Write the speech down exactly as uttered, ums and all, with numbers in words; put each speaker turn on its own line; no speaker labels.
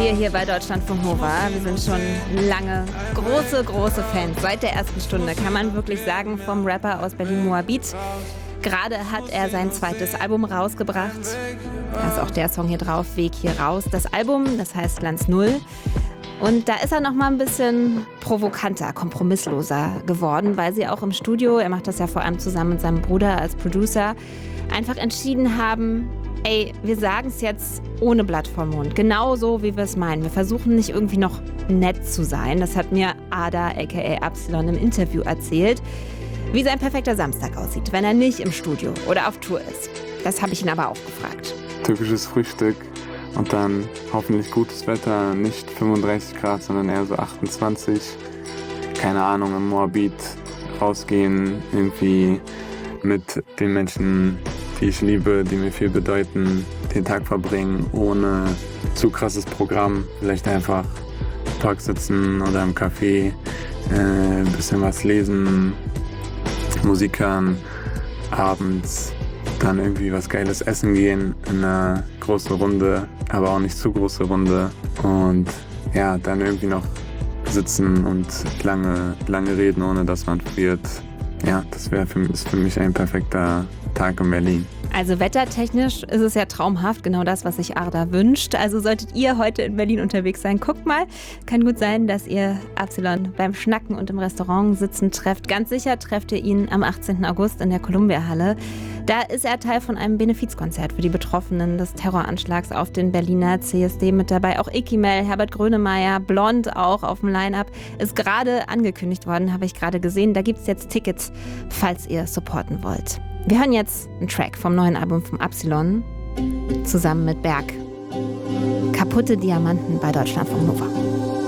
Wir hier bei Deutschlandfunk Nova, wir sind schon lange große, große Fans. Seit der ersten Stunde kann man wirklich sagen, vom Rapper aus Berlin-Moabit. Gerade hat er sein zweites Album rausgebracht. Da ist auch der Song hier drauf, Weg hier raus. Das Album, das heißt Glanz Null. Und da ist er noch mal ein bisschen provokanter, kompromissloser geworden, weil sie auch im Studio, er macht das ja vor allem zusammen mit seinem Bruder als Producer, einfach entschieden haben, ey, wir sagen es jetzt ohne Blatt vorm Mund, genau so, wie wir es meinen. Wir versuchen nicht irgendwie noch nett zu sein. Das hat mir Ada, aka Absilon, im Interview erzählt, wie sein perfekter Samstag aussieht, wenn er nicht im Studio oder auf Tour ist. Das habe ich ihn aber auch gefragt.
Türkisches Frühstück und dann hoffentlich gutes Wetter, nicht fünfunddreißig Grad, sondern eher so achtundzwanzig. Keine Ahnung, im Moabit rausgehen, irgendwie mit den Menschen, die ich liebe, die mir viel bedeuten, den Tag verbringen, ohne zu krasses Programm. Vielleicht einfach im Park sitzen oder im Café, äh, ein bisschen was lesen, Musik hören, abends dann irgendwie was Geiles essen gehen, in einer großen Runde, aber auch nicht zu große Runde. Und ja, dann irgendwie noch sitzen und lange, lange reden, ohne dass man friert. Ja, das wäre für, ist für mich ein perfekter Tag in Berlin.
Also wettertechnisch ist es ja traumhaft, genau das, was sich Arda wünscht. Also solltet ihr heute in Berlin unterwegs sein, guckt mal. Kann gut sein, dass ihr Absilon beim Schnacken und im Restaurant sitzen trefft. Ganz sicher trefft ihr ihn am achtzehnten August in der Columbia-Halle. Da ist er Teil von einem Benefizkonzert für die Betroffenen des Terroranschlags auf den Berliner C S D mit dabei. Auch Ikimel, Herbert Grönemeyer, Blond auch auf dem Line-Up. Ist gerade angekündigt worden, habe ich gerade gesehen. Da gibt es jetzt Tickets, falls ihr supporten wollt. Wir hören jetzt einen Track vom neuen Album vom Absilon zusammen mit Berg. Kaputte Diamanten bei Deutschlandfunk Nova.